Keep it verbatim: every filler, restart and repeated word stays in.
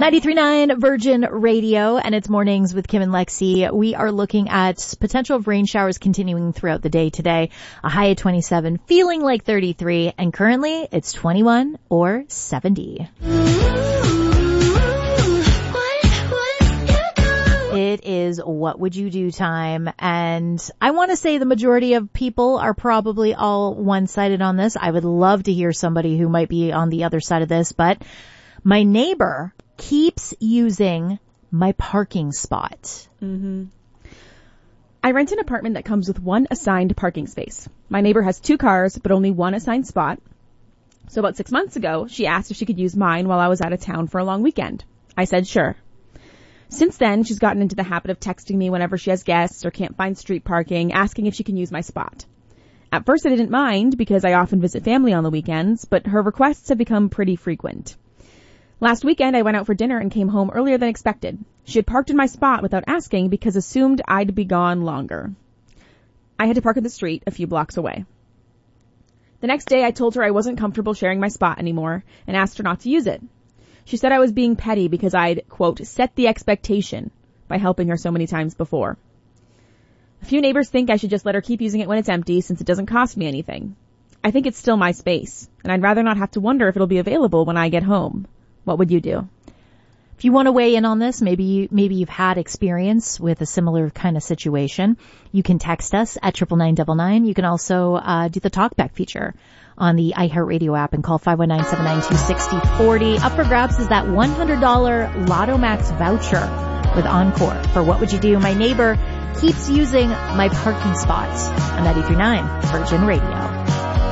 ninety-three point nine Virgin Radio, and it's Mornings with Kim and Lexi. We are looking at potential of rain showers continuing throughout the day today. A high of twenty-seven, feeling like thirty-three, and currently it's twenty-one or seventy. It is what would you do time, and I want to say the majority of people are probably all one-sided on this. I would love to hear somebody who might be on the other side of this, but my neighbor keeps using my parking spot. Mm-hmm. I rent an apartment that comes with one assigned parking space. My neighbor has two cars, but only one assigned spot. So about six months ago, she asked if she could use mine while I was out of town for a long weekend. I said sure. Since then, she's gotten into the habit of texting me whenever she has guests or can't find street parking, asking if she can use my spot. At first, I didn't mind because I often visit family on the weekends, but her requests have become pretty frequent. Last weekend, I went out for dinner and came home earlier than expected. She had parked in my spot without asking because assumed I'd be gone longer. I had to park at the street a few blocks away. The next day, I told her I wasn't comfortable sharing my spot anymore and asked her not to use it. She said I was being petty because I'd, quote, set the expectation by helping her so many times before. A few neighbors think I should just let her keep using it when it's empty since it doesn't cost me anything. I think it's still my space, and I'd rather not have to wonder if it'll be available when I get home. What would you do? If you want to weigh in on this, maybe maybe you've had experience with a similar kind of situation, you can text us at triple nine double nine. You can also uh, do the talkback feature on the iHeartRadio app and call five one nine, seven nine two, six zero four zero. Up for grabs is that one hundred dollars Lotto Max voucher with Encore for What Would You Do? My neighbor keeps using my parking spot on ninety-three point nine Virgin Radio.